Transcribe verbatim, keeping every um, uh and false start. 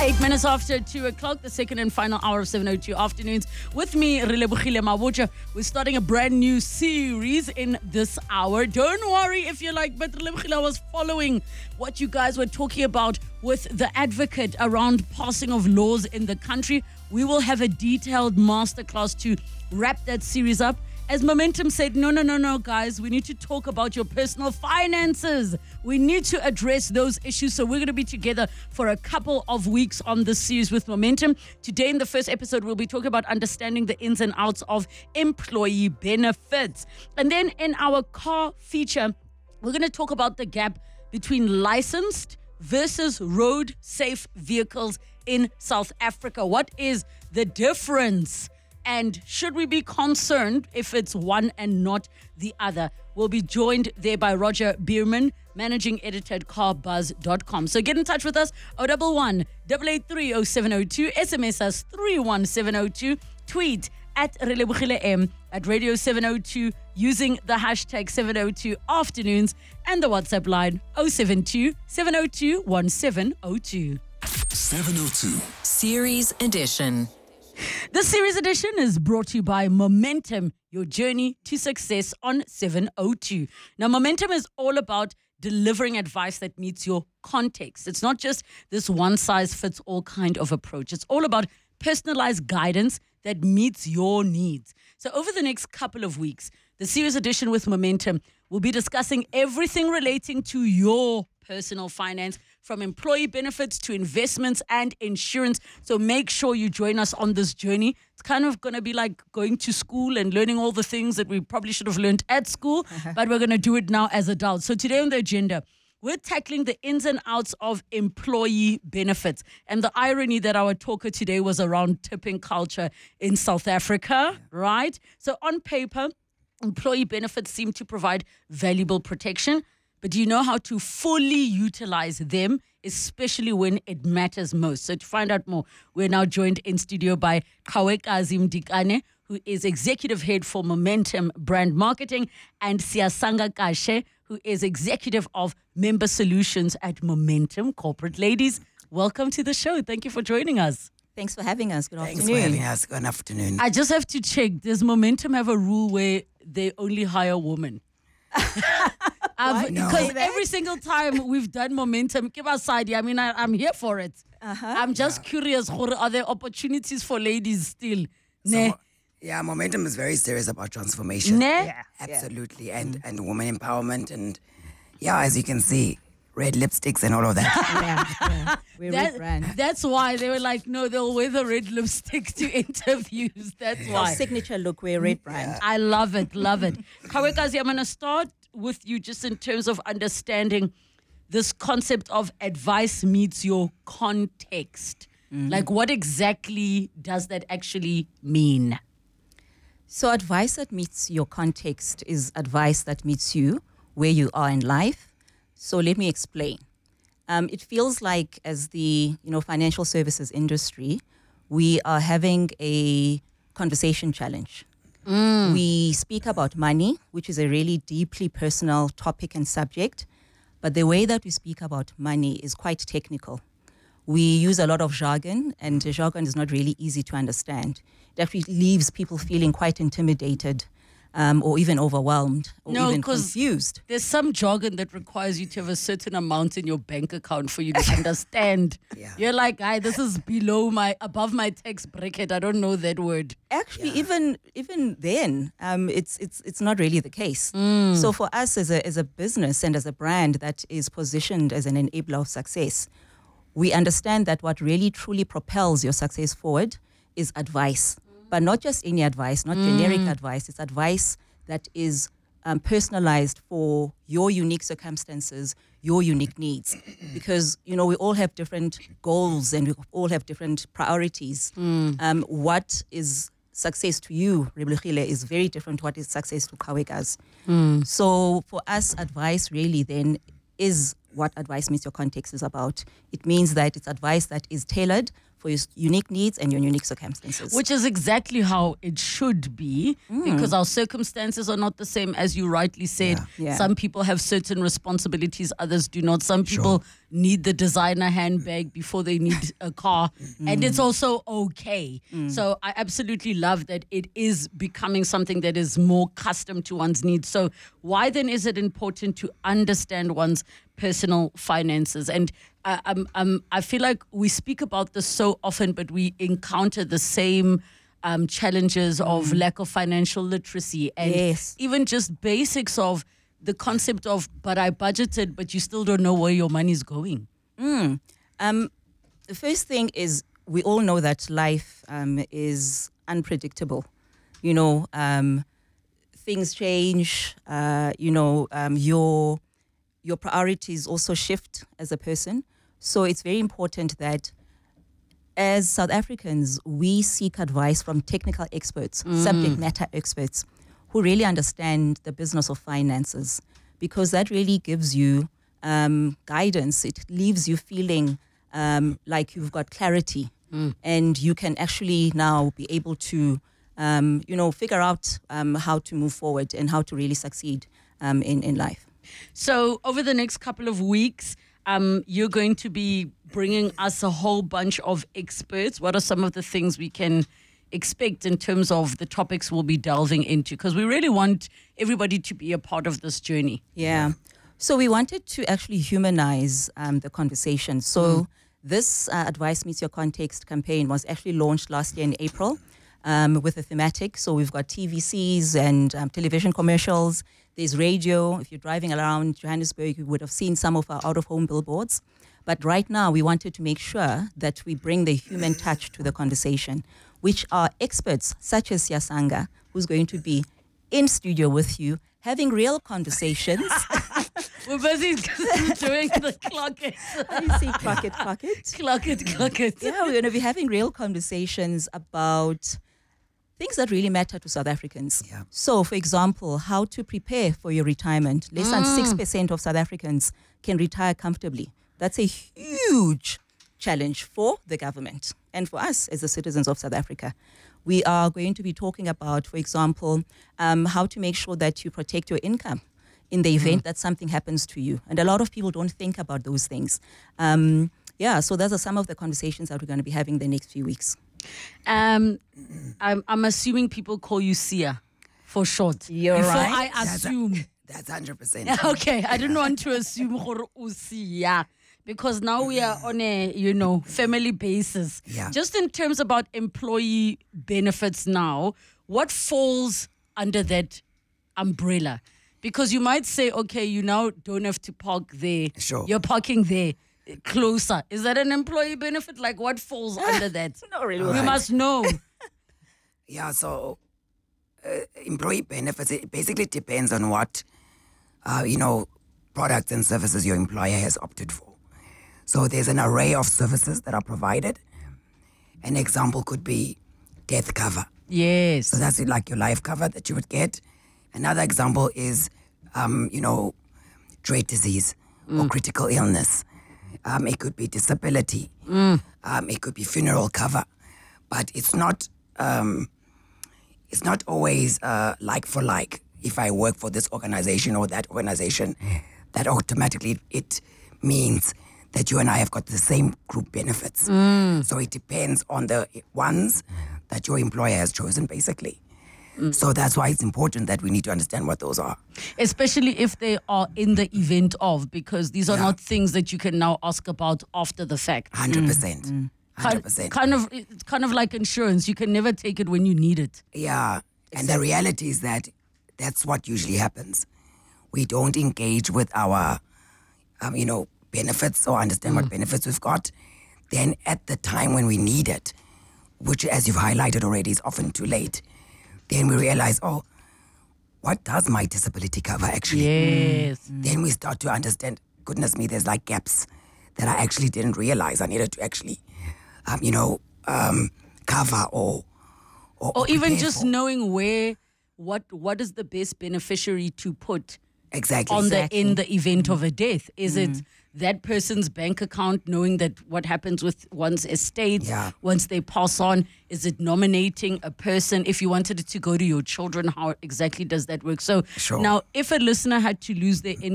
Eight minutes after two o'clock, the second and final hour of seven oh two afternoons. With me, Relebogile Mabotja. We're starting a brand new series in this hour. Don't worry if you're like, but Relebogile, I was following what you guys were talking about with the advocate around passing of laws in the country. We will have a detailed masterclass to wrap that series up. As Momentum said, no, no, no, no, guys, we need to talk about your personal finances. We need to address those issues. So we're going to be together for a couple of weeks on this series with Momentum. Today in the first episode, we'll be talking about understanding the ins and outs of employee benefits. And then in our car feature, we're going to talk about the gap between licensed versus road safe vehicles in South Africa. What is the difference? And should we be concerned if it's one and not the other? We'll be joined there by Roger Bierman, managing editor at car buzz dot com. So get in touch with us, oh one one, eight eight three, oh seven oh two, S M S us three one seven oh two, tweet at Relebogile M, at Radio seven oh two, using the hashtag seven oh two afternoons, and the WhatsApp line oh seven two, seven oh two, one seven oh two. seven oh two. Series Edition. This series edition is brought to you by Momentum, your journey to success on seven oh two. Now, Momentum is all about delivering advice that meets your context. It's not just this one-size-fits-all kind of approach. It's all about personalized guidance that meets your needs. So over the next couple of weeks, the series edition with Momentum will be discussing everything relating to your personal finance, from employee benefits to investments and insurance. So make sure you join us on this journey. It's kind of going to be like going to school and learning all the things that we probably should have learned at school, but we're going to do it now as adults. So today on the agenda, we're tackling the ins and outs of employee benefits. And the irony that our talker today was around tipping culture in South Africa, right? So on paper, employee benefits seem to provide valuable protection. But do you know how to fully utilize them, especially when it matters most? So to find out more, we're now joined in studio by Kawekazi Mdikane, who is Executive Head for Momentum Brand Marketing, and Siyasanga Kashe, who is Executive of Member Solutions at Momentum Corporate. Ladies, welcome to the show. Thank you for joining us. Thanks for having us. Good Thanks afternoon. for having us. Good afternoon. I just have to check, does Momentum have a rule where they only hire women? I've, No. Because every single time we've done Momentum, give us idea. I mean, I, I'm here for it. Uh-huh. I'm just curious, are there opportunities for ladies still? So, Ne? yeah, Momentum is very serious about transformation. Ne? Absolutely. And and women empowerment. And yeah, as you can see, red lipsticks and all of that. Yeah, yeah. We're That- red brand. that's why they were like, no, they'll wear the red lipstick to interviews. That's Our why. signature look, we're red brand. I love it, love it. Kawekazi, I'm going to start with you just in terms of understanding this concept of advice meets your context. Like, what exactly does that actually mean? So advice that meets your context is advice that meets you where you are in life. So let me explain. Um, it feels like as the you know financial services industry, we are having a conversation challenge. We speak about money, which is a really deeply personal topic and subject, but the way that we speak about money is quite technical. We use a lot of jargon, and the jargon is not really easy to understand. It actually leaves people feeling quite intimidated um, or even overwhelmed or No, even 'cause- confused. There's some jargon that requires you to have a certain amount in your bank account for you to understand. Yeah. You're like, "Aye, this is below my, above my tax bracket. I don't know that word." Actually, even even then, um, it's it's it's not really the case. So for us as a as a business and as a brand that is positioned as an enabler of success, we understand that what really truly propels your success forward is advice, but not just any advice, not generic advice. It's advice that is um, personalized for your unique circumstances, your unique needs, because you know we all have different goals and we all have different priorities. Um, what is success to you, Relebogile, is very different to what is success to Kawekazi. So for us, advice really then is what advice meets your context is about. It means that it's advice that is tailored for your unique needs and your unique circumstances. Which is exactly how it should be, because our circumstances are not the same, as you rightly said. Yeah. Yeah. Some people have certain responsibilities, others do not. Some people need the designer handbag before they need a car. And it's also okay. So I absolutely love that it is becoming something that is more custom to one's needs. So why then is it important to understand one's personal finances? And I, I'm, I'm, I feel like we speak about this so often, but we encounter the same um, challenges of lack of financial literacy and Yes. even just basics of the concept of, but I budgeted, but you still don't know where your money is going. Um, the first thing is we all know that life um, is unpredictable. You know, um, things change. Uh, you know, um, your your priorities also shift as a person. So it's very important that as South Africans, we seek advice from technical experts, subject matter experts, who really understand the business of finances, because that really gives you um, guidance. It leaves you feeling um, like you've got clarity, and you can actually now be able to, um, you know, figure out um, how to move forward and how to really succeed um, in, in life. So over the next couple of weeks, um, you're going to be bringing us a whole bunch of experts. What are some of the things we can expect in terms of the topics we'll be delving into? Because we really want everybody to be a part of this journey. Yeah. So we wanted to actually humanize um, the conversation. So this uh, Advice Meets Your Context campaign was actually launched last year in April um, with a thematic. So we've got T V Cs and um, television commercials. There's radio. If you're driving around Johannesburg, you would have seen some of our out-of-home billboards. But right now, we wanted to make sure that we bring the human touch to the conversation, which are experts such as Yasanga, who's going to be in studio with you, having real conversations. We're busy doing the clock it. I see, clock it, clock it. Clock it, clock it. Yeah, we're going to be having real conversations about things that really matter to South Africans. Yeah. So, for example, how to prepare for your retirement. Less than six percent of South Africans can retire comfortably. That's a huge challenge for the government and for us as the citizens of South Africa. We are going to be talking about, for example, um, how to make sure that you protect your income in the event that something happens to you. And a lot of people don't think about those things. Um, yeah, so those are some of the conversations that we're going to be having the next few weeks. Um, I'm, I'm assuming people call you Sia for short. You're Before right. I That's a- assume. That's one hundred percent. Okay, I didn't want to assume gore o Sia, because now we are on a, you know, family basis. Yeah. Just in terms about employee benefits now, what falls under that umbrella? Because you might say, okay, you now don't have to park there. Sure. You're parking there uh, closer. Is that an employee benefit? Like, what falls under that? Not really. We Right. must know. Yeah, so uh, employee benefits, it basically depends on what, uh, you know, products and services your employer has opted for. So there's an array of services that are provided. An example could be death cover. Yes. So that's like your life cover that you would get. Another example is, um, you know, dread disease or critical illness. Um, it could be disability. Um, it could be funeral cover. But it's not, um, it's not always uh, like for like. If I work for this organization or that organization, that automatically it means that you and I have got the same group benefits. So it depends on the ones that your employer has chosen, basically. So that's why it's important that we need to understand what those are. Especially if they are in the event of, because these are Yeah. not things that you can now ask about after the fact. one hundred percent. one hundred Kind, percent. kind of, it's kind of like insurance. You can never take it when you need it. Yeah. And the reality is that that's what usually happens. We don't engage with our, um, you know, benefits or understand what benefits we've got. Then at the time when we need it, which as you've highlighted already is often too late, then we realize, oh, what does my disability cover actually? Yes. Then we start to understand, goodness me, there's like gaps that I actually didn't realize I needed to actually, um, you know, um, cover or or, Or even prepare just for. knowing where, what what is the best beneficiary to put Exactly. on Exactly. the in the event of a death. Is it that person's bank account, knowing that what happens with one's estate Yeah. once they pass on? Is it nominating a person? If you wanted it to go to your children, how exactly does that work? So Sure. now, if a listener had to lose their income